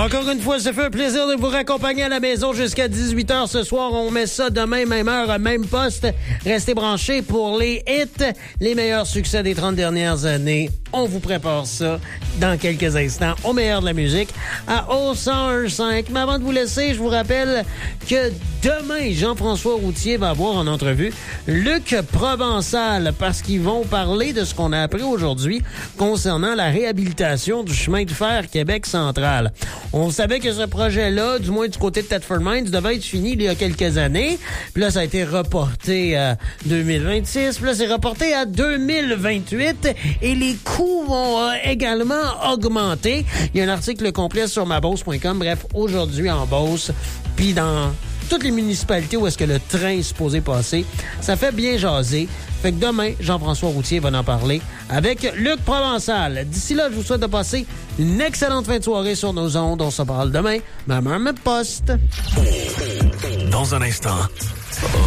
Encore une fois, ça fait un plaisir de vous raccompagner à la maison jusqu'à 18h ce soir. On met ça demain, même heure, même poste. Restez branchés pour les hits, les meilleurs succès des 30 dernières années. On vous prépare ça dans quelques instants au meilleur de la musique à O101.5. Mais avant de vous laisser, je vous rappelle que demain, Jean-François Routier va avoir en entrevue Luc Provençal parce qu'ils vont parler de ce qu'on a appris aujourd'hui concernant la réhabilitation du chemin de fer Québec central. On savait que ce projet-là, du moins du côté de Thetford Mines, devait être fini il y a quelques années. Puis là, ça a été reporté à 2026. Puis là, c'est reporté à 2028. Et les coûts vont également augmenter. Il y a un article complet sur mabosse.com. Bref, aujourd'hui en Beauce, puis dans toutes les municipalités où est-ce que le train est supposé passer, ça fait bien jaser. Fait que demain, Jean-François Routier va en parler avec Luc Provençal. D'ici là, je vous souhaite de passer une excellente fin de soirée sur nos ondes. On se parle demain, même heure, même poste. Dans un instant,